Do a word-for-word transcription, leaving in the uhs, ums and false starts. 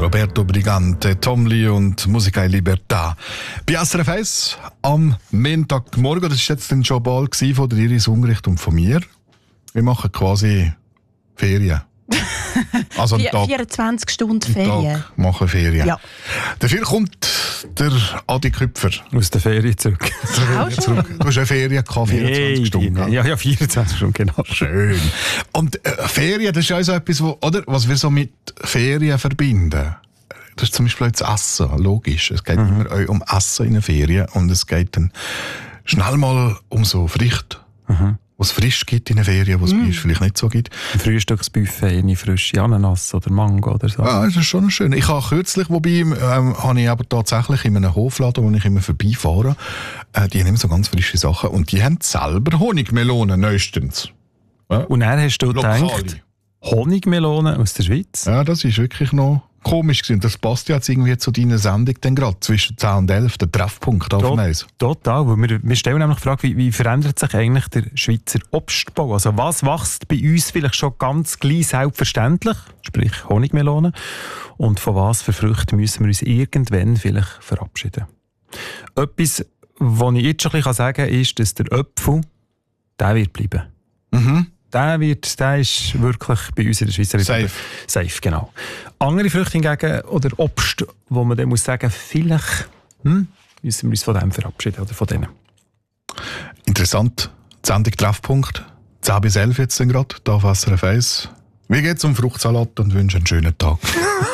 Roberto Brigante, Tom Lee und Musica in Libertà. Bei S R F eins am Montagmorgen, das war jetzt dann schon bald von der Iris Ungericht und von mir. Wir machen quasi Ferien. Also einen Tag, vierundzwanzig Stunden Ferien. Tag machen Ferien. Ja. Dafür kommt der Adi Küpfer. Aus der Ferien zurück. Auch schon? Zurück. Du hast eine Ferien gehabt, vierundzwanzig Hey, Stunden. Ja, ja, vierundzwanzig Stunden, genau. Schön. Und äh, Ferien, das ist ja so etwas, wo, oder, was wir so mit Ferien verbinden. Das ist zum Beispiel auch das Essen, logisch. Es geht mhm. immer um Essen in den Ferien und es geht dann schnell mal um so Früchte, mhm. was es frisch gibt in den Ferien, was es mm. vielleicht nicht so gibt. Ein Frühstücksbuffet, eine frische Ananas oder Mango oder so. Ah, das ist schon schön. Ich habe kürzlich, wobei ähm, habe ich aber tatsächlich in einem Hofladen, wo ich immer vorbeifahre, äh, die haben immer so ganz frische Sachen und die haben selber Honigmelonen neuestens. Ja? Und dann hast du Lokale. gedacht, Honigmelonen aus der Schweiz? Ja, das ist wirklich noch komisch gewesen. Das passt ja jetzt irgendwie zu deiner Sendung dann gerade, zwischen zehn und elf, der Treffpunkt auf dem Eis. Total, weil wir, wir stellen nämlich die Frage, wie, wie verändert sich eigentlich der Schweizer Obstbau? Also was wächst bei uns vielleicht schon ganz gleich selbstverständlich, sprich Honigmelonen, und von was für Früchten müssen wir uns irgendwann vielleicht verabschieden? Etwas, was ich jetzt schon ein bisschen sagen kann, ist, dass der Apfel, der wird bleiben. Mhm. Der, wird, der ist wirklich bei uns in der Schweiz safe. Safe, genau. Andere Früchte hingegen, oder Obst, wo man dann muss sagen, vielleicht hm, müssen wir uns von dem verabschieden, oder von denen. Interessant. Die Sendung Treffpunkt. zehn bis elf jetzt gerade, hier auf S R F eins. Wir gehen zum Fruchtsalat und wünschen einen schönen Tag.